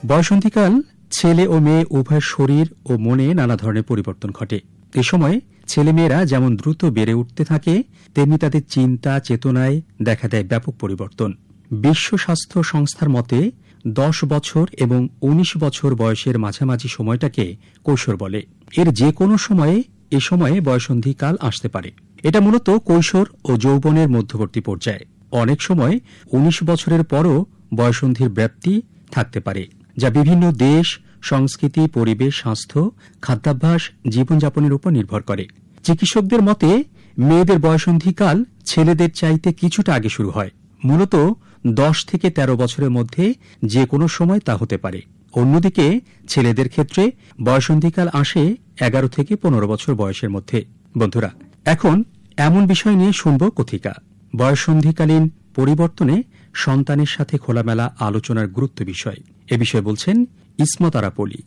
বয়সন্ধিকাল ছেলে ও মেয়ে উভয় শরীর ও মনে নানা ধরনের পরিবর্তন ঘটে। এ সময় ছেলেমেয়েরা যেমন দ্রুত বেড়ে উঠতে থাকে, তেমনি তাদের চিন্তা চেতনায় দেখা দেয় ব্যাপক পরিবর্তন। বিশ্ব স্বাস্থ্য সংস্থার মতে 10 বছর এবং 19 বছর বয়সের মাঝামাঝি সময়টাকে কৈশোর বলে। এর যে কোনো সময়ে এ সময়ে বয়সন্ধিকাল আসতে পারে। এটা মূলত কৈশোর ও যৌবনের মধ্যবর্তী পর্যায়ে। অনেক সময় 19 বছরের পরও বয়সন্ধির ব্যাপ্তি থাকতে পারে, যা বিভিন্ন দেশ, সংস্কৃতি, পরিবেশ, স্বাস্থ্য, খাদ্যাভ্যাস, জীবনযাপনের উপর নির্ভর করে। চিকিৎসকদের মতে মেয়েদের বয়সন্ধিকাল ছেলেদের চাইতে কিছুটা আগে শুরু হয়। মূলত 10 থেকে 13 বছরের মধ্যে যে কোনো সময় তা হতে পারে। অন্যদিকে ছেলেদের ক্ষেত্রে বয়সন্ধিকাল আসে 11 থেকে 15 বছর বয়সের মধ্যে। বন্ধুরা, এখন এমন বিষয় নিয়ে শুনব কথিকা। বয়সন্ধিকালীন পরিবর্তনে সন্তানের সাথে খোলামেলা আলোচনার গুরুত্ব বিষয়। এ বিষয়ে বলছেন ইসমত আরা পলি।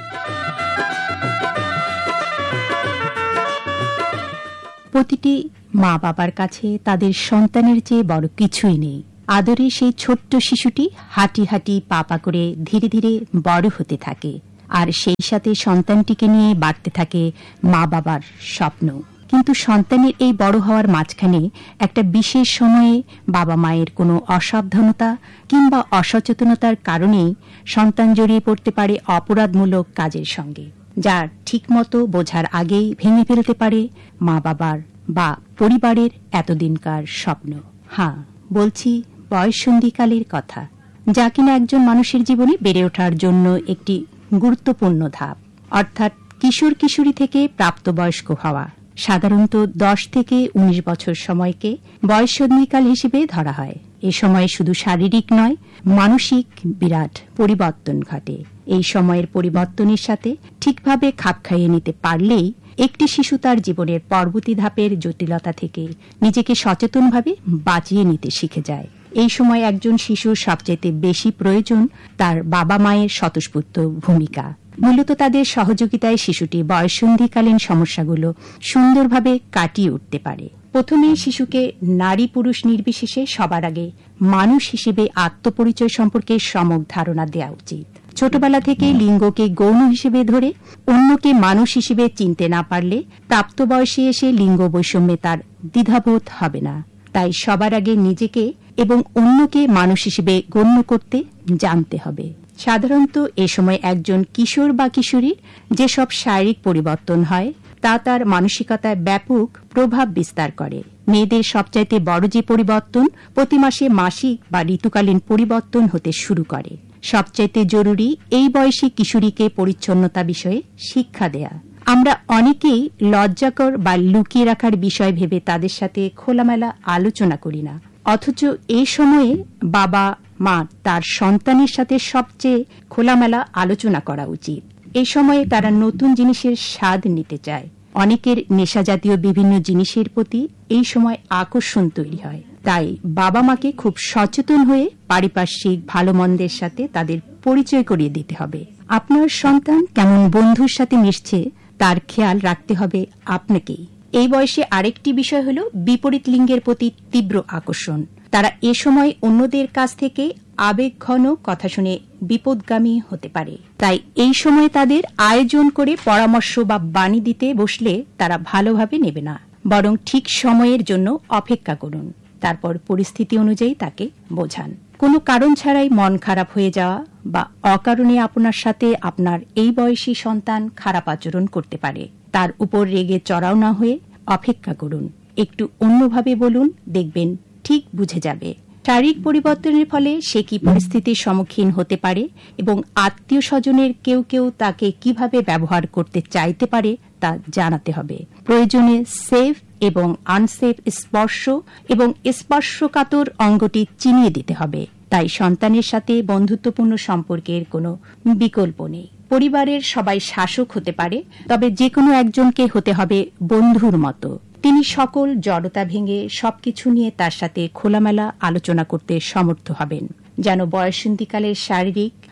প্রতিটি মা বাবার কাছে তাদের সন্তানের চেয়ে বড় কিছুই নেই। আদরে সেই ছোট্ট শিশুটি হাঁটি হাঁটি পা পা করে ধীরে ধীরে বড় হতে থাকে, আর সেই সাথে সন্তানটিকে নিয়ে বাড়তে থাকে মা বাবার স্বপ্ন। কিন্তু সন্তানের এই বড় হওয়ার মাঝখানে একটা বিশেষ সময়ে বাবা মায়ের কোনো অসাবধানতা কিংবা অসচেতনতার কারণেই সন্তান জড়িয়ে পড়তে পারে অপরাধমূলক কাজের সঙ্গে, যা ঠিকমতো বোঝার আগেই ভেঙে ফেলতে পারে মা বাবার বা পরিবারের এতদিনকার স্বপ্ন। হ্যাঁ, বলছি বয়ঃসন্ধিকালের কথা, যা কিনা একজন মানুষের জীবনে বেড়ে ওঠার জন্য একটি গুরুত্বপূর্ণ ধাপ, অর্থাৎ কিশোর কিশোরী থেকে প্রাপ্তবয়স্ক হওয়া। সাধারণত 10 থেকে 19 বছর সময়কে বয়ঃসন্ধিকাল হিসেবে ধরা হয়। এ সময়ে শুধু শারীরিক নয়, মানসিক বিরাট পরিবর্তন ঘটে। এই সময়ের পরিবর্তনের সাথে ঠিকভাবে খাপ খাইয়ে নিতে পারলেই একটি শিশু তার জীবনের পরবর্তী ধাপের জটিলতা থেকে নিজেকে সচেতনভাবে বাঁচিয়ে নিতে শিখে যায়। এই সময় একজন শিশুর সবচেয়ে বেশি প্রয়োজন তার বাবা মায়ের স্বতঃস্ফূর্ত ভূমিকা। মূলত তাদের সহযোগিতায় শিশুটি বয়ঃসন্ধিকালীন সমস্যাগুলো সুন্দরভাবে কাটিয়ে উঠতে পারে। প্রথমে শিশুকে নারী পুরুষ নির্বিশেষে সবার আগে মানুষ হিসেবে আত্মপরিচয় সম্পর্কে সম্যক ধারণা দেওয়া উচিত। ছোটবেলা থেকে লিঙ্গকে গৌণ হিসেবে ধরে অন্যকে মানুষ হিসেবে চিনতে না পারলে প্রাপ্তবয়সে এসে লিঙ্গ বৈষম্যে তার দ্বিধাবোধ হবে না। তাই সবার আগে নিজেকে এবং অন্যকে মানুষ হিসেবে গণ্য করতে জানতে হবে। সাধারণত এ সময় একজন কিশোর বা কিশোরীর যেসব শারীরিক পরিবর্তন হয় তা তার মানসিকতায় ব্যাপক প্রভাব বিস্তার করে। মেয়েদের সবচাইতে বড় যে পরিবর্তন প্রতি মাসে মাসিক বা ঋতুকালীন পরিবর্তন হতে শুরু করে। সবচাইতে জরুরি এই বয়সী কিশোরীকে পরিচ্ছন্নতা বিষয়ে শিক্ষা দেয়া। আমরা অনেকেই লজ্জাকর বা লুকিয়ে রাখার বিষয় ভেবে তাদের সাথে খোলামেলা আলোচনা করি না, অথচ এই সময়ে বাবা মা তার সন্তানের সাথে সবচেয়ে খোলামেলা আলোচনা করা উচিত। এই সময়ে তারা নতুন জিনিসের স্বাদ নিতে চায়। অনেকের নেশাজাতীয় বিভিন্ন জিনিসের প্রতি এই সময় আকর্ষণ তৈরি হয়। তাই বাবা মাকে খুব সচেতন হয়ে পারিপার্শ্বিক ভালো মন্দের সাথে তাদের পরিচয় করিয়ে দিতে হবে। আপনার সন্তান কেমন বন্ধুর সাথে মিশছে তার খেয়াল রাখতে হবে আপনাকেই। এই বয়সে আরেকটি বিষয় হল বিপরীত লিঙ্গের প্রতি তীব্র আকর্ষণ। তারা এ সময় অন্যদের কাছ থেকে আবেগঘন কথা শুনে বিপদগামী হতে পারে। তাই এই সময় তাদের আয়োজন করে পরামর্শ বা বাণী দিতে বসলে তারা ভালোভাবে নেবে না, বরং ঠিক সময়ের জন্য অপেক্ষা করুন। তারপর পরিস্থিতি অনুযায়ী তাকে বোঝান। কোনো কারণ ছাড়াই মন খারাপ হয়ে যাওয়া বা অকারণে আপনার সাথে আপনার এই বয়সী সন্তান খারাপ আচরণ করতে পারে। তার উপর রেগে চড়াও না হয়ে অপেক্ষা করুন। একটু অন্যভাবে বলুন, দেখবেন ঠিক বুঝে যাবে। শারীরিক পরিবর্তনের ফলে সে কি পরিস্থিতির সম্মুখীন হতে পারে এবং আত্মীয় স্বজনের কেউ কেউ তাকে কিভাবে ব্যবহার করতে চাইতে পারে তা জানাতে হবে। প্রয়োজনে সেফ এবং আনসেফ স্পর্শ এবং স্পর্শকাতর অঙ্গটি চিনিয়ে দিতে হবে। তাই সন্তানের সাথে বন্ধুত্বপূর্ণ সম্পর্কের কোনো বিকল্প নেই। পরিবারের সবাই শাসক হতে পারে, তবে যে কোনো একজনকে হতে হবে বন্ধুর মতো। তিনি সকল জড়তা ভেঙে সবকিছু নিয়ে তার সাথে খোলামেলা আলোচনা করতে সমর্থ হবেন, যেন বয়ঃসন্ধিকালের শারীরিক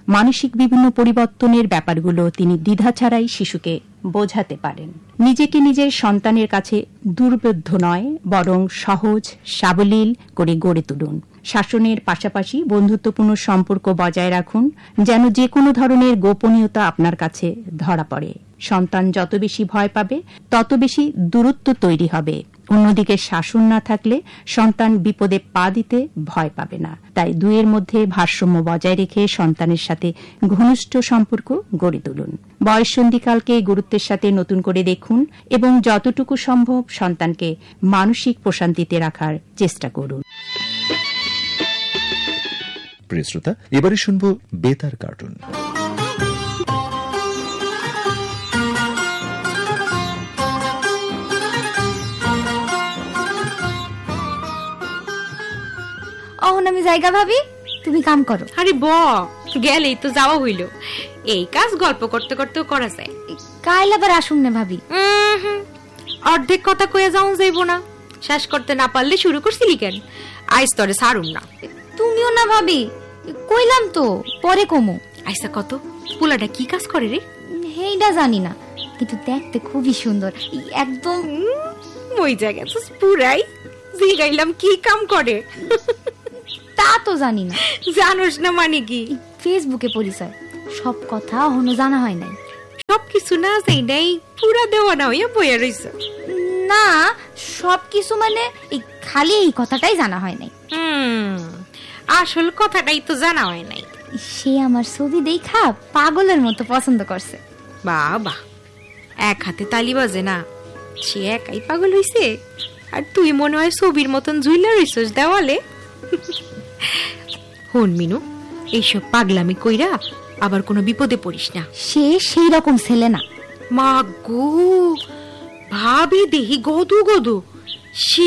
মানসিক বিভিন্ন পরিবর্তনের ব্যাপারগুলো তিনি দ্বিধা ছাড়াই শিশুকে বোঝাতে পারেন। নিজেকে নিজের সন্তানের কাছে দুর্বোধ্য নয়, বরং সহজ সাবলীল করে গড়ে তুলুন। শাসনের পাশাপাশি বন্ধুত্বপূর্ণ সম্পর্ক বজায় রাখুন, যেন যে কোনো ধরনের গোপনীয়তা আপনার কাছে ধরা পড়ে। সন্তান যত বেশি ভয় পাবে, তত বেশি দূরত্ব তৈরি হবে। অন্যদিকে শাসন না থাকলে সন্তান বিপদে পা দিতে ভয় পাবে না। তাই দুয়ের মধ্যে ভারসাম্য বজায় রেখে সন্তানের সাথে ঘনিষ্ঠ সম্পর্ক গড়ে তুলুন। বয়ঃসন্ধিকালকে গুরুত্বের সাথে নতুন করে দেখুন এবং যতটুকু সম্ভব সন্তানকে মানসিক প্রশান্তিতে রাখার চেষ্টা করুন। প্রিয় শ্রোতা, এবারে শুনব বেতার কার্টুন। অহন আমি জায়গা ভাবি, তুমি কাম করো। আরে গেলেই তো যাওয়া হইল। এই কাজ গল্প করতে করতেও করা যায়। কাল আবার আসুন না ভাবি। অর্ধেক কথা কয়ে যাও যাইব না, শেষ করতে না পারলে শুরু করছিলি কেন? আইস তরে সারুম না। তুমিও না ভাবি, কইলাম তো পরে কমো। আইসা কত পোলাটা কি কাজ করে রে? হেইডা জানি না, কিন্তু দেখতে খুবই সুন্দর, একদম ওই জায়গা তো পুরাই জিগাইলাম কি কাম করে। তা তো জানি না। জানোস না মানে কি? ফেসবুকে পরিচয়, সব কথা এখনো জানা হয় নাই। সবকিছু না যাই নাই, পুরা দেওয়ানা হইয়া বইয়া রইছ। না, সবকিছু মানে এই খালি এই কথাটাই জানা হয় নাই। আসল কথাটাই তো জানা হয় নাই। সে আমার ছবি দেখা পাগলের মতো পছন্দ করছে। বাবা, এক হাতে তালি বাজে না, সে একাই পাগল হইছে, আর তুই মনে হয় ছবির মতন ঝুইলা রইছস দেওয়ালে। হন মিনু, এইসব পাগলামি কইরা আবার কোনো বিপদে পড়িস না। সে সেই রকম ছেলে না। মা গো, ভাবি দেহি গদু গদু সে।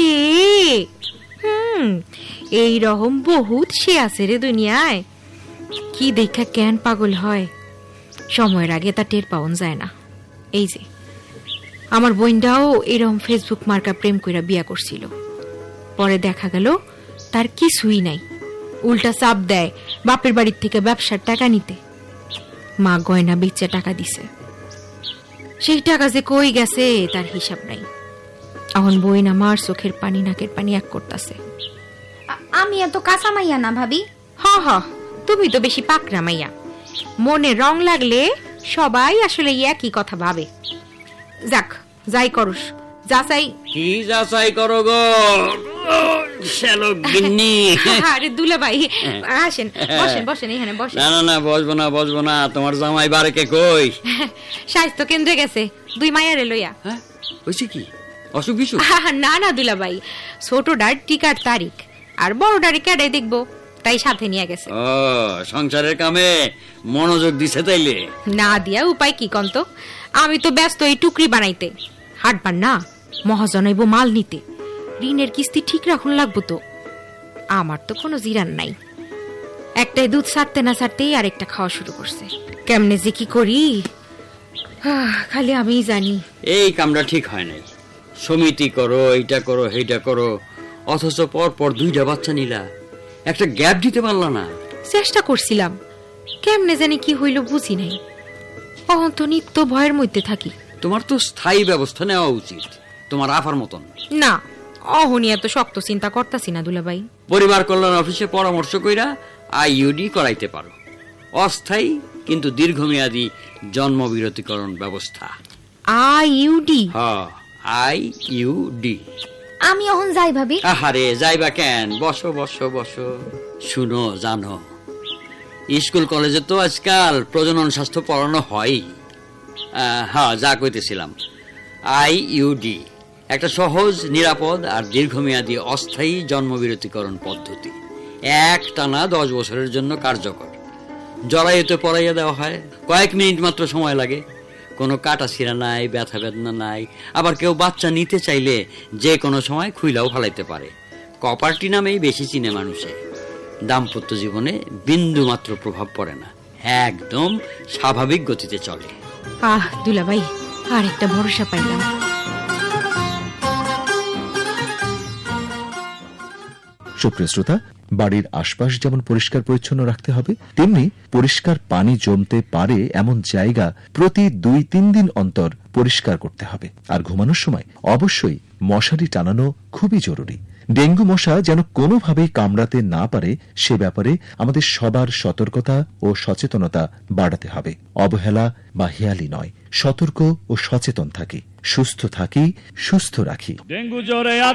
এই রকম বহুত সে আছে রে দুনিয়ায়। কি দেখা কেন পাগল হয়, সময়ের আগে তা টের পাওয়া যায় না। এই যে আমার বোনটাও এরকম ফেসবুক মার্কা প্রেম কইরা বিয়া করছিল, পরে দেখা গেল তার কিছুই নাই, উল্টা চাপ দেয় বাপের বাড়ির থেকে ব্যবসার টাকা নিতে। মা গয়না বেচে টাকা দিছে, সেই টাকা যে কই গেছে তার হিসাব নাই। এখন বইন আমার চোখের পানি নাকের পানি এক করতেছে। আমি এত কাঁচা মাইয়া না ভাবি। হ তুমি তো বেশি পাকড়া মাইয়া। মনে রং লাগলে সবাই আসলে একই কথা ভাবে। যাক, যাই করস যাচাই। কি যাচাই করো গো গিন্নি? আরে দুলা ভাই আসেন, বসেন বসেন, এখানে বসেন। না না না, বসবো না। তোমার জামাই বাড়িতে কই? স্বাস্থ্য কেন্দ্রে গেছে দুই মায়ারে লইয়া। হ্যাঁ, হইছে কি? অসুখ বিসুখ? না না দুলা ভাই, ছোটটার টিকার তারিখ আর বড়টারে কেডাই দেখবো, তাই সাথে নিয়ে গেছে। ও, সংসারের কামে মনোযোগ দিছে তাইলে? না দিয়া উপায় কি কন্ত? আমি তো ব্যস্ত এই টুকরি বানাইতে, হাটবার না মহাজন হইব মাল নিতে, ঋণের কিস্তি ঠিক রাখুন লাগবো তো। আমার তো কোনো জিরান নাই, একটাই দুধ ছাড়তে না ছাড়তেই আরেকটা খাওয়া শুরু করছে। কেমনে যে কি করি খালি আমিই জানি। এই কামটা ঠিক হয় নাই। সমিতি করো, এইটা করো, সেইটা করো, অথচ পর পর দুইটা বাচ্চা নিলা, একটা গ্যাপ দিতে পারলা না। চেষ্টা করছিলাম, কেমনে জানি কি হইল বুঝি নাই। অহন তো নিত্য ভয়ের মধ্যে থাকি। তোমার তো স্থায়ী ব্যবস্থা নেওয়া উচিত, তোমার আফার মতন না। অহনি এত শক্ত চিন্তা করতাছি না দুলাভাই। পরিবার কল্যাণ অফিসে পরামর্শ কইরা আইইউডি করাইতে পারো, অস্থায়ী কিন্তু দীর্ঘমেয়াদী জন্মবিরতিকরণ ব্যবস্থা। আইইউডি? হ্যাঁ, আইইউডি। আমি এখন যাই ভাবি। আহারে যাইবা কেন? বসো বসো বসো। শুনো, জানো স্কুল কলেজে তো আজকাল প্রজনন স্বাস্থ্য পড়ানো হয়। হ্যাঁ, যা কইতেছিলাম, আইইউডি একটা সহজ, নিরাপদ আর দীর্ঘমেয়াদী অস্থায়ী জন্মবিরতিকরণ পদ্ধতি। একটানা 10 বছরের জন্য কার্যকর। জরায়ুতে পরাইয়া দেওয়া হয়, কয়েক মিনিট মাত্র সময় লাগে, কোনো কাটা ছিঁড়া নাই, ব্যথা বেদনা নাই। আবার কেউ বাচ্চা নিতে চাইলে যে কোনো সময় খুইলাও ফেলাইতে পারে। কপারটি নামেই বেশি চিনে মানুষে। দাম্পত্য জীবনে বিন্দু মাত্র প্রভাব পড়ে না, একদম স্বাভাবিক গতিতে চলে। দুলাভাই, আর একটা ভরসা পাইলাম। সুপ্রিয় শ্রোতা, বাড়ির আশপাশ যেমন পরিষ্কার পরিচ্ছন্ন রাখতে হবে, তেমনি পরিষ্কার পানি জমতে পারে এমন জায়গা প্রতি 2-3 দিন অন্তর পরিষ্কার করতে হবে। আর ঘুমানোর সময় অবশ্যই মশারি টানানো খুবই জরুরি। ডেঙ্গু মশা যেন কোনোভাবেই কামড়াতে না পারে সে ব্যাপারে আমাদের সবার সতর্কতা ও সচেতনতা বাড়াতে হবে। অবহেলা বা হেয়ালি নয়, সতর্ক ও সচেতন থাকি, সুস্থ থাকি, সুস্থ রাখি। ডেঙ্গু জ্বরে